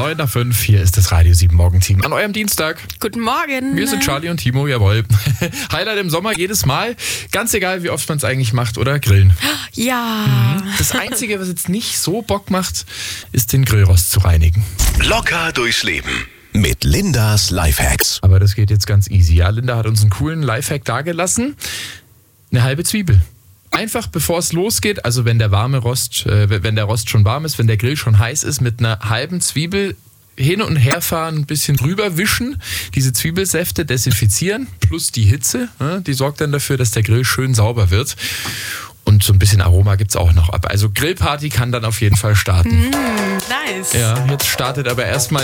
9:05, hier ist das Radio 7 Morgenteam an eurem Dienstag. Guten Morgen. Wir sind Charlie und Timo, jawohl. Highlight im Sommer jedes Mal, ganz egal wie oft man es eigentlich macht, oder? Grillen. Ja. Das Einzige, was jetzt nicht so Bock macht, ist den Grillrost zu reinigen. Locker durchs Leben mit Lindas Lifehacks. Aber das geht jetzt ganz easy. Ja, Linda hat uns einen coolen Lifehack dagelassen. Eine halbe Zwiebel. Einfach bevor es losgeht, also wenn der wenn der Rost schon warm ist, wenn der Grill schon heiß ist, mit einer halben Zwiebel hin und her fahren, ein bisschen drüber wischen, diese Zwiebelsäfte desinfizieren, plus die Hitze, die sorgt dann dafür, dass der Grill schön sauber wird. Und so ein bisschen Aroma gibt es auch noch ab. Also Grillparty kann dann auf jeden Fall starten. Nice. Ja, jetzt startet aber erstmal